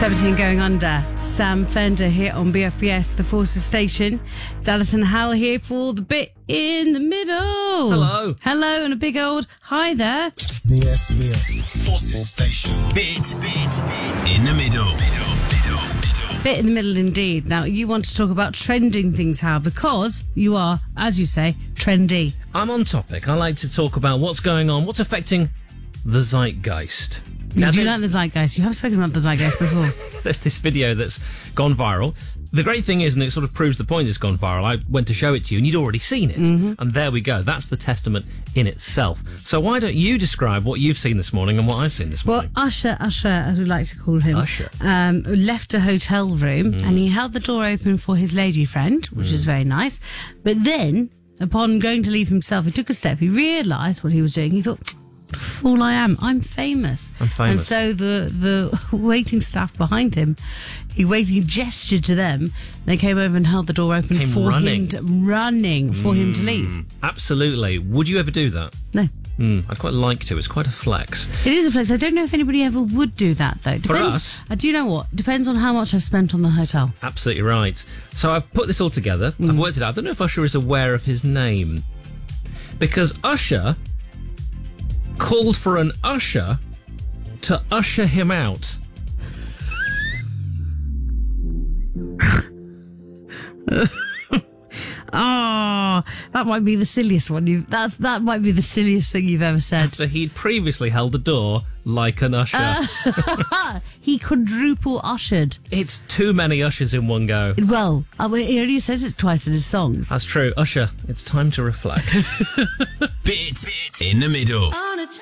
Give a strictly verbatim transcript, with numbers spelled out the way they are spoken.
seventeen going under. Sam Fender here on B F B S, the Forces Station. It's Alison Howell here for the bit in the middle. Hello. Hello and a big old hi there. B F B S Forces Station. Bit, bit, bit in the middle. Middle, middle, middle. Bit in the middle indeed. Now, you want to talk about trending things, Hal, because you are, as you say, trendy. I'm on topic. I like to talk about what's going on, what's affecting the zeitgeist. Now, do you there's- like the zeitgeist? You have spoken about the zeitgeist before. There's this video that's gone viral. The great thing is, and it sort of proves the point it's gone viral, I went to show it to you and you'd already seen it. Mm-hmm. And there we go. That's the testament in itself. So why don't you describe what you've seen this morning and what I've seen this Well, morning? Usher, Usher, as we like to call him, Usher. Um, left a hotel room mm. and he held the door open for his lady friend, which mm. is very nice. But then, upon going to leave himself, he took a step. He realised what he was doing. He thought, what a fool I am. I'm famous. I'm famous. And so the, the waiting staff behind him, he waited, he gestured to them. They came over and held the door open Came for running. him to, running for mm. him to leave. Absolutely. Would you ever do that? No. Mm, I'd quite like to. It's quite a flex. It is a flex. I don't know if anybody ever would do that, though. Depends, For us? I do know what. Depends on how much I've spent on the hotel. Absolutely right. So I've put this all together. Mm. I've worked it out. I don't know if Usher is aware of his name. Because Usher called for an usher to usher him out. Oh, that might be the silliest one. You that's that might be the silliest thing you've ever said. After he'd previously held the door like an usher. Uh, he quadruple ushered. It's too many ushers in one go. Well, he only says it twice in his songs. That's true. Usher, it's time to reflect. Bit, bit in the middle.